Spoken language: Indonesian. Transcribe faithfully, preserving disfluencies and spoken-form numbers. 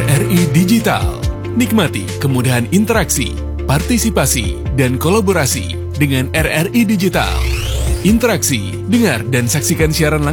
R I Digital. Nikmati kemudahan interaksi, partisipasi, dan kolaborasi dengan R R I Digital. Interaksi, dengar dan saksikan siaran langsung